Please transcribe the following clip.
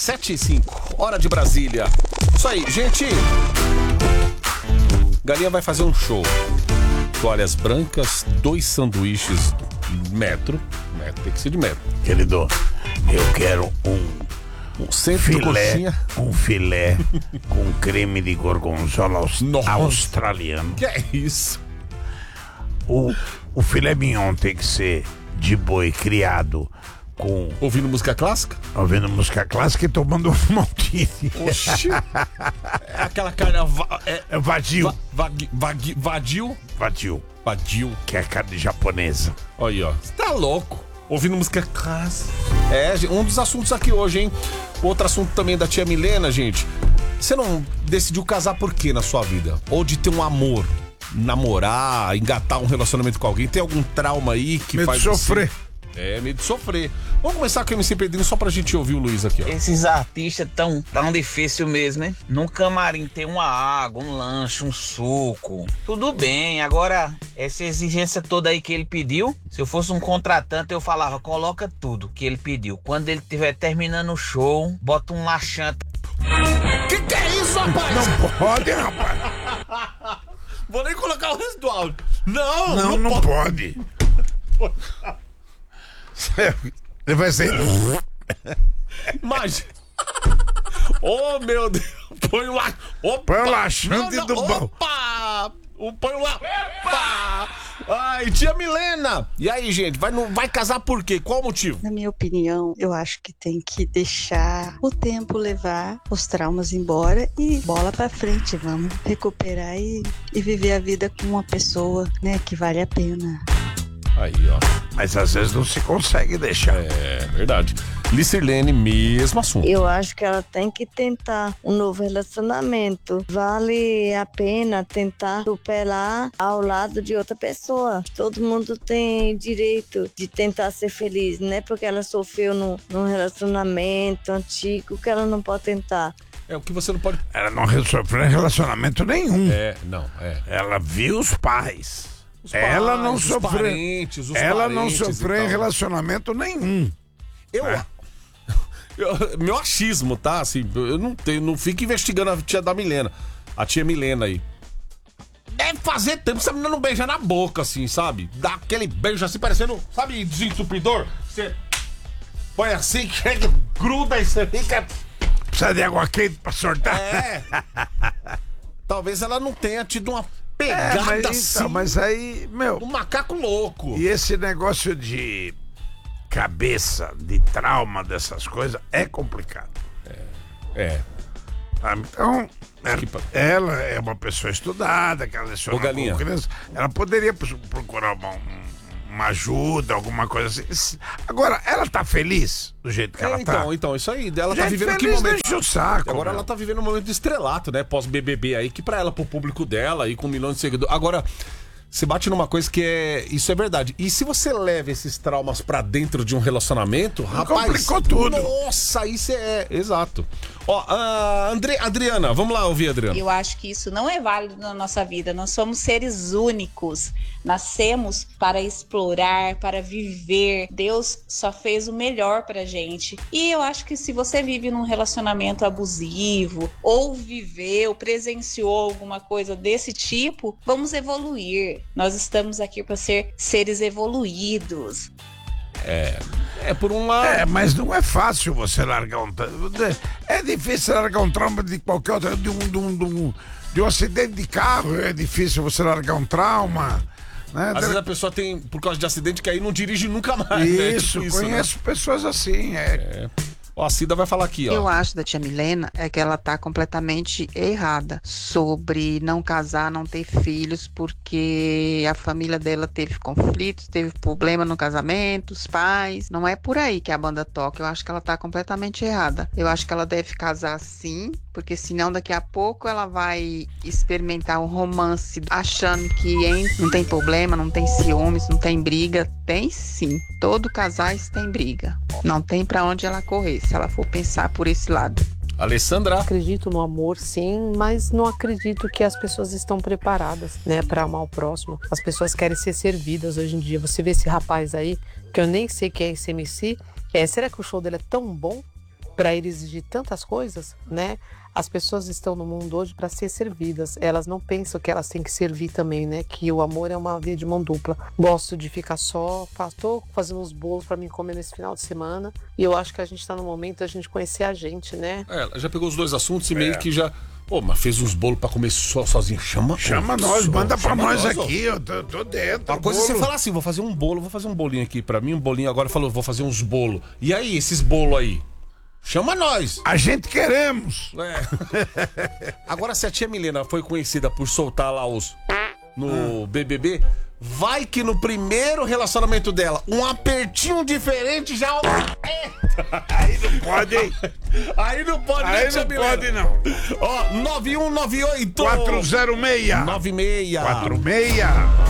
7h05, hora de Brasília. Isso aí, gente. Galinha vai fazer um show. Toalhas brancas, 2 sanduíches metro, tem que ser de metro. Querido, eu quero um centro filé, de coxinha. um filé com creme de gorgonzola australiano. Que é isso? O filé mignon tem que ser de boi criado com... Ouvindo música clássica? Ouvindo música clássica e tomando um monte. Oxi. É aquela carne... É vadio. Vadio. Que é carne japonesa. Olha aí, ó. Você tá louco. Ouvindo música clássica. É, um dos assuntos aqui hoje, hein? Outro assunto também da tia Milena, gente. Você não decidiu casar por quê na sua vida? Ou de ter um amor? Namorar, engatar um relacionamento com alguém? Tem algum trauma aí que medo faz de sofrer? Assim? É, medo de sofrer. Vamos começar com o MC Pedrinho só pra gente ouvir o Luiz aqui, ó. Esses artistas tão difícil mesmo, né? Num camarim tem uma água, um lanche, um suco. Tudo bem, agora essa exigência toda aí que ele pediu, se eu fosse um contratante eu falava, coloca tudo que ele pediu. Quando ele estiver terminando o show, bota um laxante. Que é isso, rapaz? Não pode, rapaz. Vou nem colocar o resto do áudio. Não pode. Ele vai ser... Imagina. Oh, meu Deus. Põe o laxante. Põe o laxante do bom. Opa! Põe o Opa! Ai, tia Milena. E aí, gente? Vai casar por quê? Qual o motivo? Na minha opinião, eu acho que tem que deixar o tempo levar os traumas embora e bola pra frente. Vamos recuperar e viver a vida com uma pessoa, né, que vale a pena. Aí, ó. Mas às vezes não se consegue deixar. É verdade. Licirlene, mesmo assunto. Eu acho que ela tem que tentar um novo relacionamento. Vale a pena tentar superar ao lado de outra pessoa. Todo mundo tem direito de tentar ser feliz, né? Porque ela sofreu num relacionamento antigo que ela não pode tentar. É o que você não pode... Ela não sofreu relacionamento nenhum. É. Ela viu os pais. Ela não sofreu. Ela não parentes sofreu em relacionamento nenhum. Meu achismo, tá? Assim, eu não fico investigando a tia da Milena. A tia Milena aí. Deve fazer tempo que essa menina não beija na boca, assim, sabe? Dá aquele beijo assim, parecendo, sabe, desentupidor? Você põe assim, chega, gruda e você fica... Precisa de água quente pra soltar? É. Talvez ela não tenha tido uma pegada assim. Mas aí, meu... Um macaco louco. E esse negócio de cabeça, de trauma, dessas coisas, é complicado. Então, ela é uma pessoa estudada, que ela leciona com criança. Ela poderia procurar uma ajuda, alguma coisa assim. Agora, ela tá feliz do jeito que ela tá? Então, isso aí. Ela tá vivendo que momento? Deixa o saco. Agora ela tá vivendo um momento de estrelato, né? Pós-BBB aí, que pra ela, pro público dela, aí com milhões de seguidores. Agora, você bate numa coisa que isso é verdade. E se você leva esses traumas pra dentro de um relacionamento, rapaz... Complicou tudo. Nossa, isso exato. Ó, Adriana, vamos lá ouvir a Adriana. Eu acho que isso não é válido na nossa vida. Nós somos seres únicos. Nascemos para explorar, para viver. Deus só fez o melhor pra gente. E eu acho que se você vive num relacionamento abusivo, ou viveu, presenciou alguma coisa desse tipo, vamos evoluir. Nós estamos aqui para ser seres evoluídos. Por um lado. Mas não é fácil você largar um... É difícil largar um trauma de qualquer outro... De um acidente de carro, é difícil você largar um trauma... Né? Às vezes a pessoa tem, por causa de acidente, que aí não dirige nunca mais. Isso, né? Conheço pessoas assim. Ó, a Cida vai falar aqui, ó. Eu acho da tia Milena é que ela tá completamente errada sobre não casar, não ter filhos, porque a família dela teve conflitos, teve problema no casamento, os pais. Não é por aí que a banda toca. Eu acho que ela tá completamente errada. Eu acho que ela deve casar sim, porque senão daqui a pouco ela vai experimentar um romance achando que não tem problema, não tem ciúmes, não tem briga. Tem sim. Todo casais tem briga. Não tem pra onde ela correr, se ela for pensar por esse lado. Alessandra? Acredito no amor, sim, mas não acredito que as pessoas estão preparadas, né, para amar o próximo. As pessoas querem ser servidas hoje em dia. Você vê esse rapaz aí, que eu nem sei quem é esse MC. Será que o show dele é tão bom? para ele exigir tantas coisas, né? As pessoas estão no mundo hoje para ser servidas. Elas não pensam que elas têm que servir também, né? Que o amor é uma via de mão dupla. Gosto de ficar só, tô fazendo uns bolos para mim comer nesse final de semana. E eu acho que a gente tá no momento da gente conhecer a gente, né? Ela já pegou os dois assuntos e meio que já... Pô, mas fez uns bolos pra comer sozinho. Chama nós, manda pra nós aqui, eu tô dentro. A coisa é você falar assim, vou fazer um bolinho aqui pra mim, um bolinho agora, falou, vou fazer uns bolos. E aí, esses bolos aí? Chama nós. A gente queremos. Agora, se a tia Milena foi conhecida por soltar lá no BBB, vai que no primeiro relacionamento dela, um apertinho diferente já... Aí não pode, hein? Aí não pode, aí não pode, não. Ó, 9198 406 96 46